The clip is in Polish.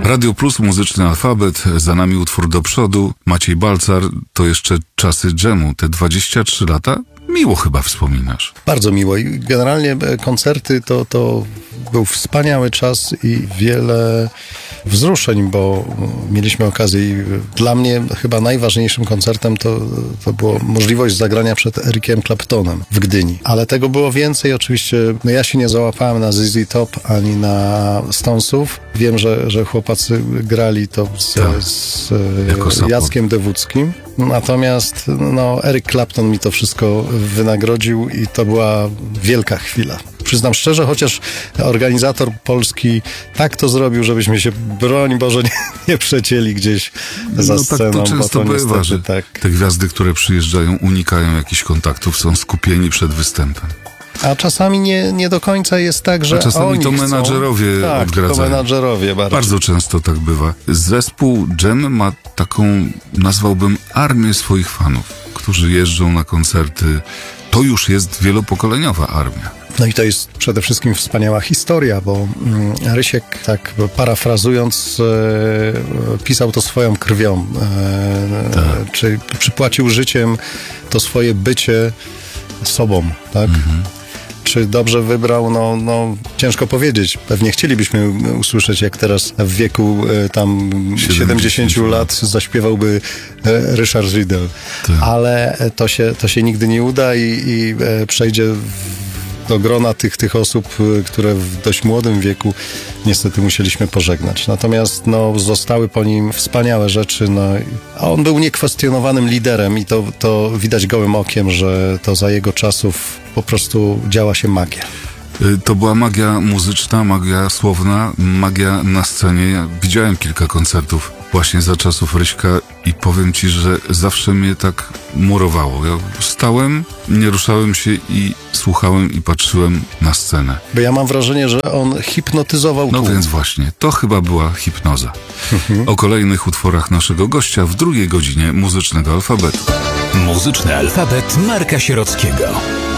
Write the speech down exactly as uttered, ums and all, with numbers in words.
Radio Plus, muzyczny alfabet, za nami utwór Do przodu. Maciej Balcar, to jeszcze czasy dżemu, te dwadzieścia trzy lata. Miło chyba wspominasz. Bardzo miło i generalnie koncerty to, to był wspaniały czas i wiele wzruszeń, bo mieliśmy okazję i dla mnie chyba najważniejszym koncertem to, to było możliwość zagrania przed Ericiem Claptonem w Gdyni. Ale tego było więcej. Oczywiście no ja się nie załapałem na Z Z Top ani na Stonesów. Wiem, że, że chłopacy grali to z, tak, z Jackiem Dewódzkim. Natomiast no, Eric Clapton mi to wszystko wynagrodził i to była wielka chwila. Przyznam szczerze, chociaż organizator polski tak to zrobił, żebyśmy się, broń Boże, nie, nie przecięli gdzieś za no, sceną. Tak to często bo to bywa, niestety, że tak. te gwiazdy, które przyjeżdżają, unikają jakichś kontaktów, są skupieni przed występem. A czasami nie, nie do końca jest tak, że A czasami oni to menadżerowie chcą. Tak, odgradzają. to menadżerowie bardzo. Bardzo często tak bywa. Zespół Dżem ma taką, nazwałbym, armię swoich fanów, którzy jeżdżą na koncerty. To już jest wielopokoleniowa armia. No i to jest przede wszystkim wspaniała historia, bo mm, Rysiek, tak parafrazując, e, pisał to swoją krwią. E, tak. Czy przypłacił życiem to swoje bycie sobą, tak? Mhm. Czy dobrze wybrał? No, no, ciężko powiedzieć. Pewnie chcielibyśmy usłyszeć, jak teraz w wieku e, tam siedemdziesięciu lat zaśpiewałby e, Ryszard Riedel. Tak. Ale to się, to się nigdy nie uda i, i e, przejdzie w, do grona tych, tych osób, które w dość młodym wieku niestety musieliśmy pożegnać. Natomiast no, zostały po nim wspaniałe rzeczy. No, a on był niekwestionowanym liderem i to, to widać gołym okiem, że to za jego czasów po prostu działa się magia. To była magia muzyczna, magia słowna, magia na scenie. Ja widziałem kilka koncertów właśnie za czasów Ryśka i powiem ci, że zawsze mnie tak murowało. Ja stałem, nie ruszałem się i słuchałem i patrzyłem na scenę. Bo ja mam wrażenie, że on hipnotyzował No tłum. więc właśnie, to chyba była hipnoza. Mhm. O kolejnych utworach naszego gościa w drugiej godzinie muzycznego alfabetu. Muzyczny alfabet Marka Sierockiego.